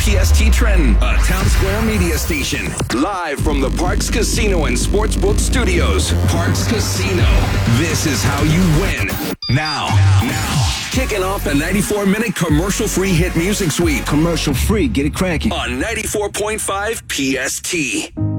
PST Trenton, a Town Square media station. Live from the Parks Casino and Sportsbook Studios. Parks Casino. This is how you win. Now. Kicking off a 94-minute commercial-free hit music suite. Commercial free, get it cracking. On 94.5 PST.